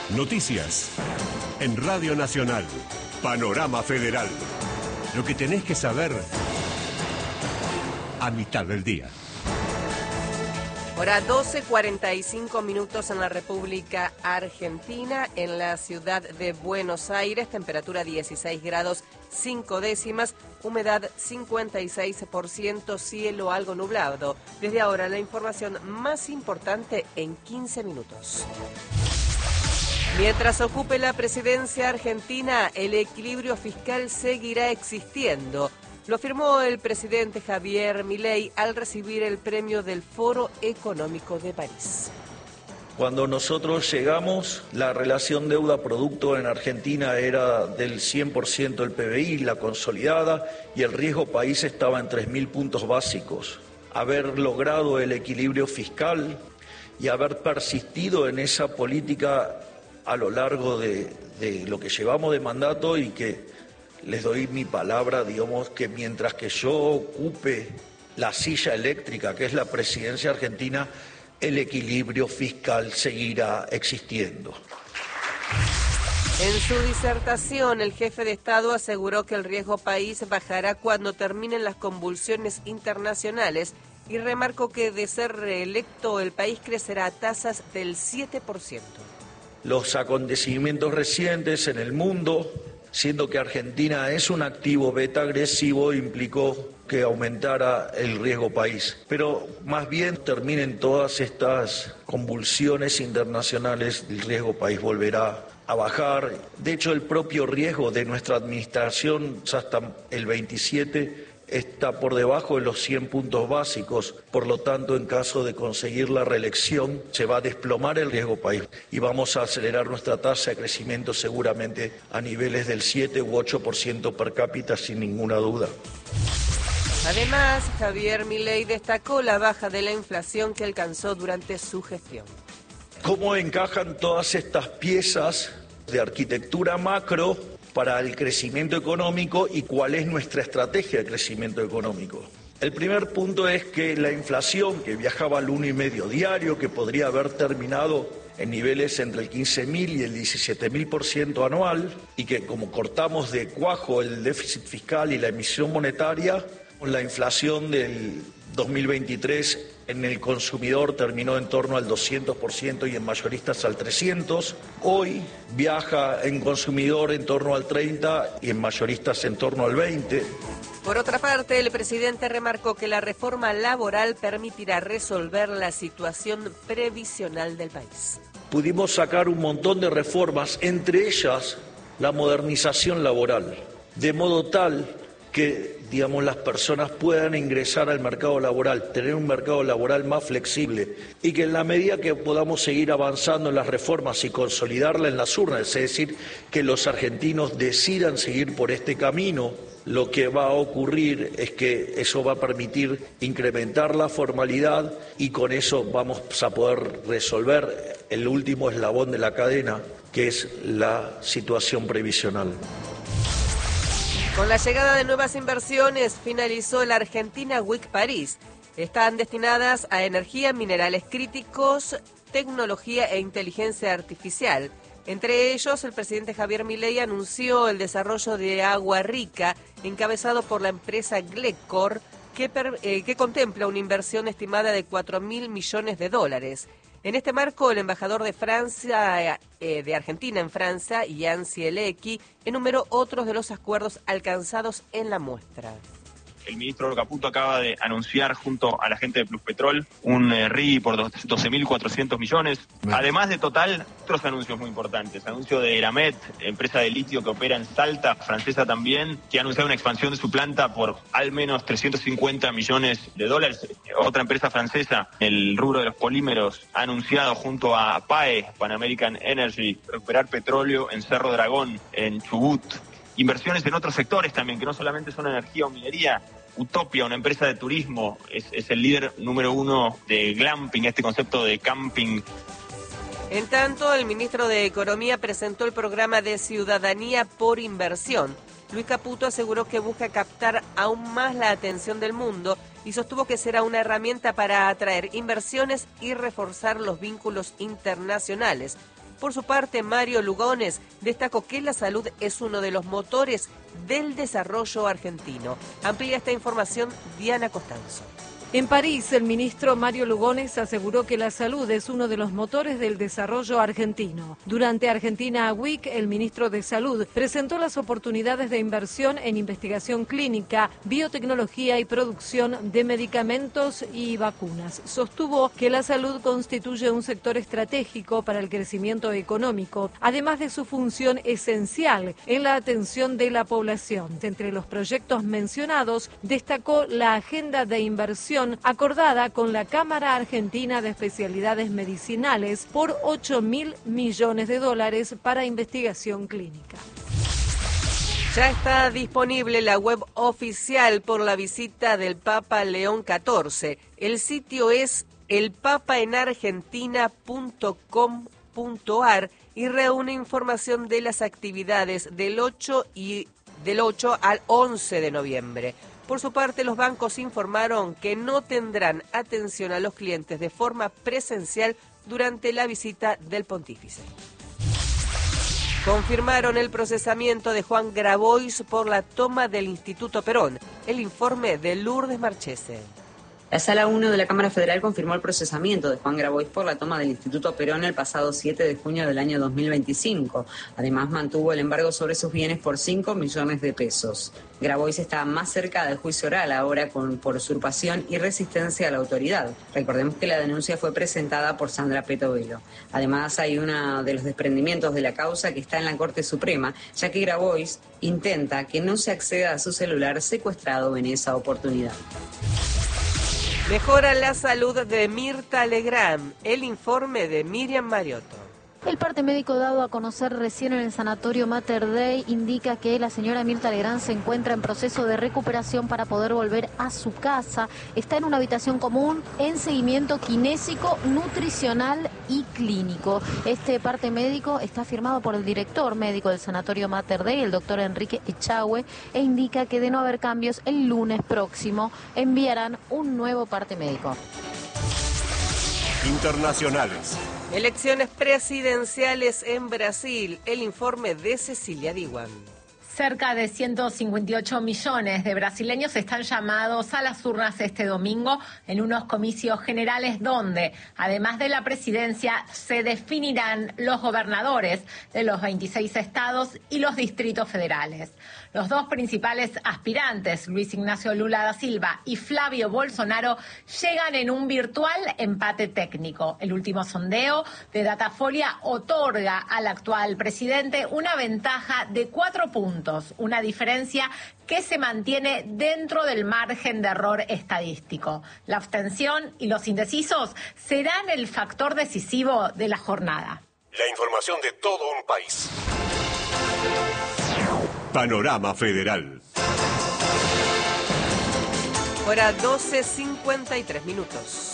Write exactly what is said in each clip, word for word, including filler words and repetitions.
Noticias. En Radio Nacional. Panorama Federal. Lo que tenés que saber a mitad del día. Hora doce, cuarenta y cinco minutos en la República Argentina, en la ciudad de Buenos Aires, temperatura dieciséis grados cinco décimas, humedad cincuenta y seis por ciento, cielo algo nublado. Desde ahora la información más importante en quince minutos. Mientras ocupe la presidencia argentina, el equilibrio fiscal seguirá existiendo. Lo afirmó el presidente Javier Milei al recibir el premio del Foro Económico de París. Cuando nosotros llegamos, la relación deuda-producto en Argentina era del cien por ciento del P B I, la consolidada, y el riesgo país estaba en tres mil puntos básicos. Haber logrado el equilibrio fiscal y haber persistido en esa política a lo largo de, de lo que llevamos de mandato, y que les doy mi palabra, digamos, que mientras que yo ocupe la silla eléctrica, que es la presidencia argentina, el equilibrio fiscal seguirá existiendo. En su disertación, el jefe de Estado aseguró que el riesgo país bajará cuando terminen las convulsiones internacionales y remarcó que de ser reelecto el país crecerá a tasas del siete por ciento. Los acontecimientos recientes en el mundo, siendo que Argentina es un activo beta agresivo, implicó que aumentara el riesgo país. Pero más bien terminen todas estas convulsiones internacionales, el riesgo país volverá a bajar. De hecho, el propio riesgo de nuestra administración hasta el veintisiete está por debajo de los cien puntos básicos. Por lo tanto, en caso de conseguir la reelección, se va a desplomar el riesgo país y vamos a acelerar nuestra tasa de crecimiento seguramente a niveles del siete u ocho por ciento per cápita, sin ninguna duda. Además, Javier Milei destacó la baja de la inflación que alcanzó durante su gestión. ¿Cómo encajan todas estas piezas de arquitectura macro para el crecimiento económico y cuál es nuestra estrategia de crecimiento económico? El primer punto es que la inflación, que viajaba al uno y medio diario, que podría haber terminado en niveles entre el quince mil y el diecisiete mil por ciento anual, y que como cortamos de cuajo el déficit fiscal y la emisión monetaria, la inflación del dos mil veintitrés en el consumidor terminó en torno al doscientos por ciento y en mayoristas al trescientos por ciento. Hoy viaja en consumidor en torno al treinta por ciento y en mayoristas en torno al veinte por ciento. Por otra parte, el presidente remarcó que la reforma laboral permitirá resolver la situación previsional del país. Pudimos sacar un montón de reformas, entre ellas la modernización laboral, de modo tal que, digamos, las personas puedan ingresar al mercado laboral, tener un mercado laboral más flexible, y que en la medida que podamos seguir avanzando en las reformas y consolidarlas en las urnas, es decir, que los argentinos decidan seguir por este camino, lo que va a ocurrir es que eso va a permitir incrementar la formalidad y con eso vamos a poder resolver el último eslabón de la cadena, que es la situación previsional. Con la llegada de nuevas inversiones, finalizó la Argentina Week París. Están destinadas a energía, minerales críticos, tecnología e inteligencia artificial. Entre ellos, el presidente Javier Milei anunció el desarrollo de Agua Rica, encabezado por la empresa Glecor, que, per, eh, que contempla una inversión estimada de cuatro mil millones de dólares. En este marco, el embajador de Francia, eh, de Argentina en Francia, Jan Zielecki, enumeró otros de los acuerdos alcanzados en la muestra. El ministro Caputo acaba de anunciar junto a la gente de Pluspetrol un eh, R I I por doce mil cuatrocientos millones. Además de Total, otros anuncios muy importantes. Anuncio de Eramet, empresa de litio que opera en Salta, francesa también, que ha anunciado una expansión de su planta por al menos trescientos cincuenta millones de dólares. Otra empresa francesa, el rubro de los polímeros, ha anunciado junto a P A E, Pan American Energy, recuperar petróleo en Cerro Dragón, en Chubut. Inversiones en otros sectores también, que no solamente son energía o minería. Utopia, una empresa de turismo, es, es el líder número uno de glamping, este concepto de camping. En tanto, el ministro de Economía presentó el programa de Ciudadanía por Inversión. Luis Caputo aseguró que busca captar aún más la atención del mundo y sostuvo que será una herramienta para atraer inversiones y reforzar los vínculos internacionales. Por su parte, Mario Lugones destacó que la salud es uno de los motores del desarrollo argentino. Amplía esta información Diana Costanzo. En París, el ministro Mario Lugones aseguró que la salud es uno de los motores del desarrollo argentino. Durante Argentina Week, el ministro de Salud presentó las oportunidades de inversión en investigación clínica, biotecnología y producción de medicamentos y vacunas. Sostuvo que la salud constituye un sector estratégico para el crecimiento económico, además de su función esencial en la atención de la población. Entre los proyectos mencionados, destacó la agenda de inversión acordada con la Cámara Argentina de Especialidades Medicinales por ocho mil millones de dólares para investigación clínica. Ya está disponible la web oficial por la visita del Papa León catorce. El sitio es el papa en argentina punto com punto ar y reúne información de las actividades del ocho y del ocho al once de noviembre. Por su parte, los bancos informaron que no tendrán atención a los clientes de forma presencial durante la visita del pontífice. Confirmaron el procesamiento de Juan Grabois por la toma del Instituto Perón. El informe de Lourdes Marchese. La Sala uno de la Cámara Federal confirmó el procesamiento de Juan Grabois por la toma del Instituto Perón el pasado siete de junio del año dos mil veinticinco. Además, mantuvo el embargo sobre sus bienes por cinco millones de pesos. Grabois está más cerca del juicio oral ahora con, por usurpación y resistencia a la autoridad. Recordemos que la denuncia fue presentada por Sandra Petovelo. Además, hay uno de los desprendimientos de la causa que está en la Corte Suprema, ya que Grabois intenta que no se acceda a su celular secuestrado en esa oportunidad. Mejora la salud de Mirta Legrand. El informe de Miriam Mariotto. El parte médico dado a conocer recién en el sanatorio Mater Dei indica que la señora Mirta Legrand se encuentra en proceso de recuperación para poder volver a su casa. Está en una habitación común en seguimiento kinésico, nutricional y clínico. Este parte médico está firmado por el director médico del sanatorio Mater Dei, el doctor Enrique Echagüe, e indica que de no haber cambios el lunes próximo enviarán un nuevo parte médico. Internacionales. Elecciones presidenciales en Brasil. El informe de Cecilia Diwan. Cerca de ciento cincuenta y ocho millones de brasileños están llamados a las urnas este domingo en unos comicios generales donde, además de la presidencia, se definirán los gobernadores de los veintiséis estados y los distritos federales. Los dos principales aspirantes, Luis Ignacio Lula da Silva y Flavio Bolsonaro, llegan en un virtual empate técnico. El último sondeo de Datafolia otorga al actual presidente una ventaja de cuatro puntos, una diferencia que se mantiene dentro del margen de error estadístico. La abstención y los indecisos serán el factor decisivo de la jornada. La información de todo un país. Panorama Federal. Hora doce cincuenta y tres minutos.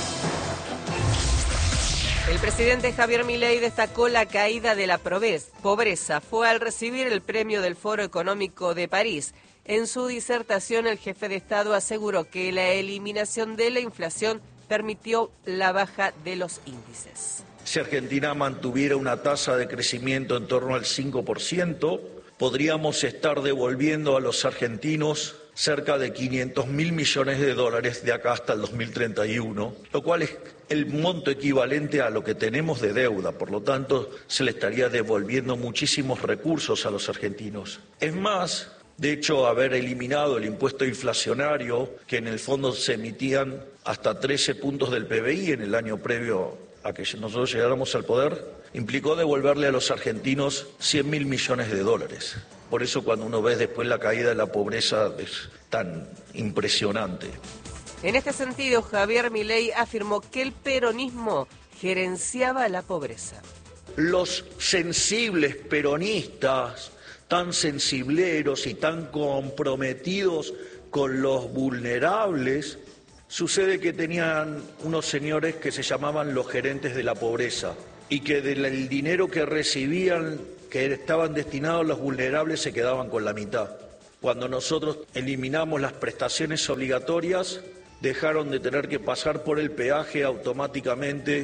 El presidente Javier Milei destacó la caída de la pobreza. Fue al recibir el premio del Foro Económico de París. En su disertación, el jefe de Estado aseguró que la eliminación de la inflación permitió la baja de los índices. Si Argentina mantuviera una tasa de crecimiento en torno al cinco por ciento, podríamos estar devolviendo a los argentinos cerca de quinientos mil millones de dólares de acá hasta el dos mil treinta y uno, lo cual es el monto equivalente a lo que tenemos de deuda. Por lo tanto, se le estaría devolviendo muchísimos recursos a los argentinos. Es más, de hecho, haber eliminado el impuesto inflacionario, que en el fondo se emitían hasta trece puntos del P B I en el año previo a que nosotros llegáramos al poder, implicó devolverle a los argentinos cien mil millones de dólares. Por eso cuando uno ve después la caída de la pobreza es tan impresionante. En este sentido, Javier Milei afirmó que el peronismo gerenciaba la pobreza. Los sensibles peronistas, tan sensibleros y tan comprometidos con los vulnerables, sucede que tenían unos señores que se llamaban los gerentes de la pobreza y que del dinero que recibían, que estaban destinados a los vulnerables, se quedaban con la mitad. Cuando nosotros eliminamos las prestaciones obligatorias, dejaron de tener que pasar por el peaje automáticamente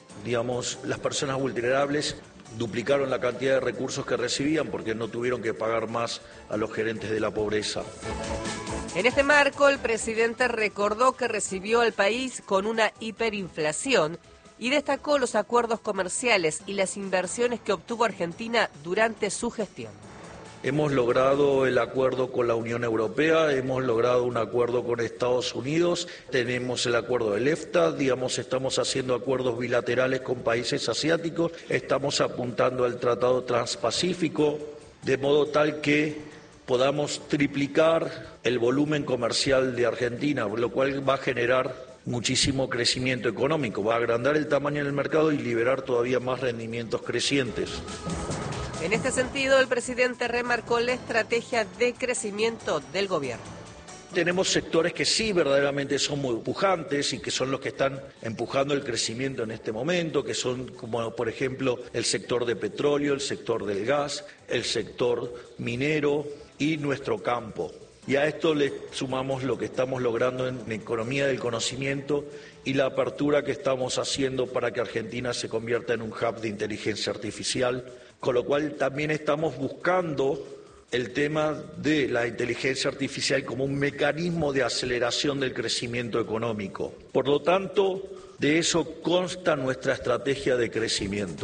Digamos, las personas vulnerables duplicaron la cantidad de recursos que recibían porque no tuvieron que pagar más a los gerentes de la pobreza. En este marco, el presidente recordó que recibió al país con una hiperinflación y destacó los acuerdos comerciales y las inversiones que obtuvo Argentina durante su gestión. Hemos logrado el acuerdo con la Unión Europea, hemos logrado un acuerdo con Estados Unidos, tenemos el acuerdo del EFTA, digamos, estamos haciendo acuerdos bilaterales con países asiáticos, estamos apuntando al Tratado Transpacífico, de modo tal que podamos triplicar el volumen comercial de Argentina, lo cual va a generar muchísimo crecimiento económico, va a agrandar el tamaño del mercado y liberar todavía más rendimientos crecientes. En este sentido, el presidente remarcó la estrategia de crecimiento del gobierno. Tenemos sectores que sí verdaderamente son muy pujantes y que son los que están empujando el crecimiento en este momento, que son como por ejemplo el sector de petróleo, el sector del gas, el sector minero y nuestro campo. Y a esto le sumamos lo que estamos logrando en la economía del conocimiento y la apertura que estamos haciendo para que Argentina se convierta en un hub de inteligencia artificial, con lo cual también estamos buscando el tema de la inteligencia artificial como un mecanismo de aceleración del crecimiento económico. Por lo tanto, de eso consta nuestra estrategia de crecimiento.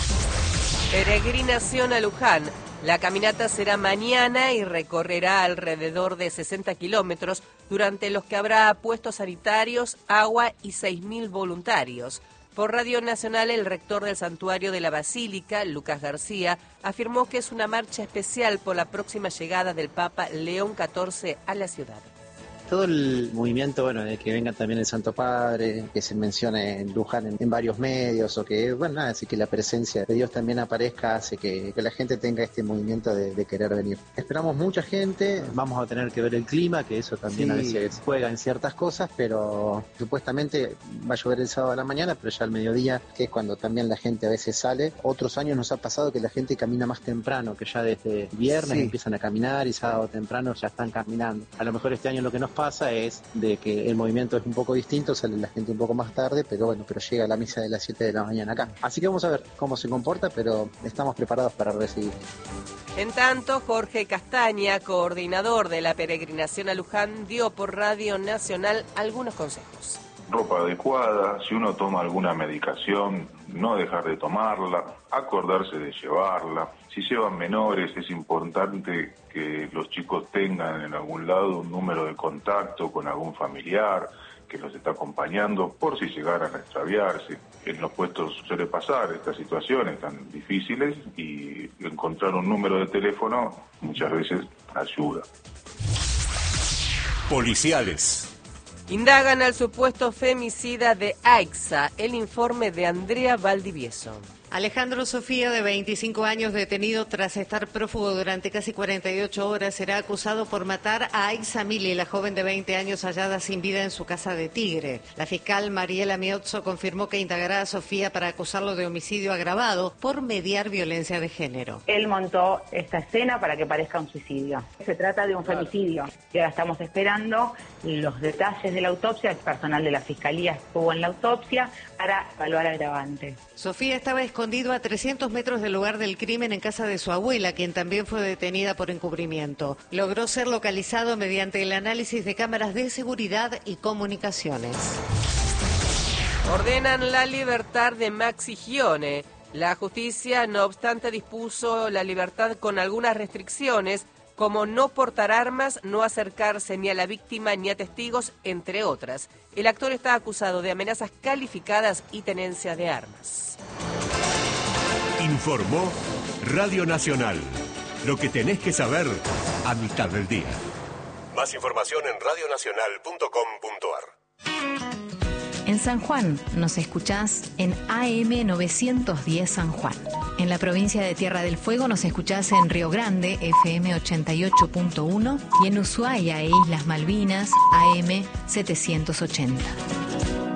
Peregrinación a Luján. La caminata será mañana y recorrerá alrededor de sesenta kilómetros, durante los que habrá puestos sanitarios, agua y seis mil voluntarios. Por Radio Nacional, el rector del Santuario de la Basílica, Lucas García, afirmó que es una marcha especial por la próxima llegada del Papa León catorce a la ciudad. Todo el movimiento, bueno, de que venga también el Santo Padre, que se mencione en Luján en, en varios medios, o que, bueno, nada, así que la presencia de Dios también aparezca, hace que, que la gente tenga este movimiento de, de querer venir. Esperamos mucha gente, vamos a tener que ver el clima, que eso también sí, a veces juega en ciertas cosas, pero supuestamente va a llover el sábado a la mañana, pero ya al mediodía, que es cuando también la gente a veces sale. Otros años nos ha pasado que la gente camina más temprano, que ya desde viernes sí. empiezan a caminar y sábado temprano ya están caminando. A lo mejor este año lo que nos pasa es de que el movimiento es un poco distinto, sale la gente un poco más tarde, pero bueno, pero llega a la misa de las siete de la mañana acá. Así que vamos a ver cómo se comporta, pero estamos preparados para recibir. En tanto, Jorge Castaña, coordinador de la peregrinación a Luján, dio por Radio Nacional algunos consejos. Ropa adecuada, si uno toma alguna medicación, no dejar de tomarla, acordarse de llevarla. Si llevan menores, es importante que los chicos tengan en algún lado un número de contacto con algún familiar que los está acompañando por si llegaran a extraviarse. En los puestos suele pasar estas situaciones tan difíciles y encontrar un número de teléfono muchas veces ayuda. Policiales. Indagan al supuesto femicida de Aixa, el informe de Andrea Valdivieso. Alejandro Sofía, de veinticinco años, detenido tras estar prófugo durante casi cuarenta y ocho horas, será acusado por matar a Aixa Mili, la joven de veinte años hallada sin vida en su casa de Tigre. La fiscal Mariela Miozzo confirmó que indagará a Sofía para acusarlo de homicidio agravado por mediar violencia de género. Él montó esta escena para que parezca un suicidio. Se trata de un femicidio. Y ahora estamos esperando los detalles de la autopsia. El personal de la fiscalía estuvo en la autopsia para evaluar agravantes. Sofía estaba escondido a trescientos metros del lugar del crimen en casa de su abuela, quien también fue detenida por encubrimiento. Logró ser localizado mediante el análisis de cámaras de seguridad y comunicaciones. Ordenan la libertad de Maxi Gione. La justicia, no obstante, dispuso la libertad con algunas restricciones, como no portar armas, no acercarse ni a la víctima ni a testigos, entre otras. El actor está acusado de amenazas calificadas y tenencia de armas. Informó Radio Nacional. Lo que tenés que saber a mitad del día. Más información en radio nacional punto com punto a r. En San Juan nos escuchás en A M novecientos diez San Juan. En la provincia de Tierra del Fuego nos escuchás en Río Grande, F M ochenta y ocho punto uno, y en Ushuaia e Islas Malvinas, A M setecientos ochenta.